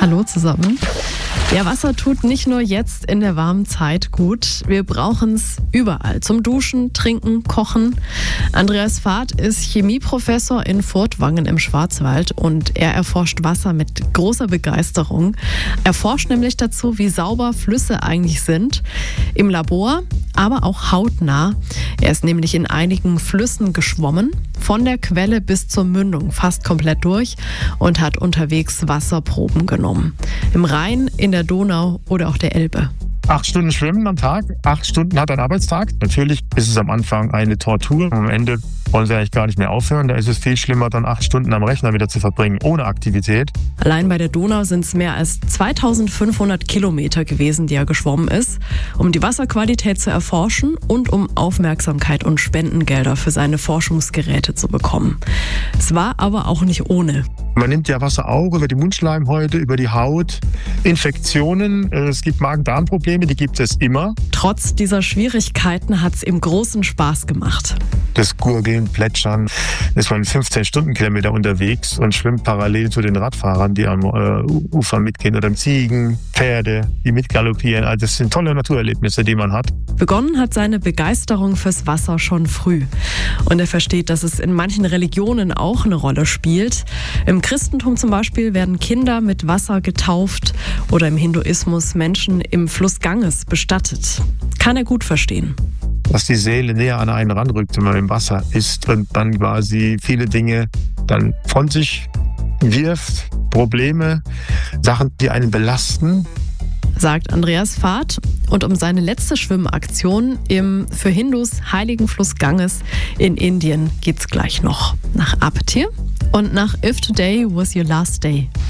Hallo zusammen. Ja, Wasser tut nicht nur jetzt in der warmen Zeit gut. Wir brauchen es überall. Zum Duschen, Trinken, Kochen. Andreas Vath ist Chemieprofessor in Furtwangen im Schwarzwald und er erforscht Wasser mit großer Begeisterung. Er forscht nämlich dazu, wie sauber Flüsse eigentlich sind. Im Labor, aber auch hautnah. Er ist nämlich in einigen Flüssen geschwommen, von der Quelle bis zur Mündung, fast komplett durch, und hat unterwegs Wasserproben genommen. Im Rhein, in der Donau oder auch der Elbe. 8 Stunden Schwimmen am Tag, 8 Stunden hat ein Arbeitstag. Natürlich ist es am Anfang eine Tortur. Am Ende wollen sie eigentlich gar nicht mehr aufhören. Da ist es viel schlimmer, dann 8 Stunden am Rechner wieder zu verbringen, ohne Aktivität. Allein bei der Donau sind es mehr als 2500 Kilometer gewesen, die er geschwommen ist, um die Wasserqualität zu erforschen und um Aufmerksamkeit und Spendengelder für seine Forschungsgeräte zu bekommen. Es war aber auch nicht ohne. Man nimmt ja Wasser auch über die Mundschleimhäute, über die Haut, Infektionen, es gibt Magen-Darm-Probleme, die gibt es immer. Trotz dieser Schwierigkeiten hat es ihm großen Spaß gemacht. Das Gurgeln, Plätschern, ist man 15 Stundenkilometer unterwegs und schwimmt parallel zu den Radfahrern, die am Ufer mitgehen, oder Ziegen, Pferde, die mitgaloppieren. Also das sind tolle Naturerlebnisse, die man hat. Begonnen hat seine Begeisterung fürs Wasser schon früh. Und er versteht, dass es in manchen Religionen auch eine Rolle spielt. Im Christentum zum Beispiel werden Kinder mit Wasser getauft oder im Hinduismus Menschen im Fluss Ganges bestattet. Kann er gut verstehen. Dass die Seele näher an einen ranrückt, wenn man im Wasser ist und dann quasi viele Dinge dann von sich wirft, Probleme, Sachen, die einen belasten. Sagt Andreas Vath. Und um seine letzte Schwimmaktion im für Hindus heiligen Fluss Ganges in Indien geht's gleich noch. Nach Apetye und nach If Today Was Your Last Day.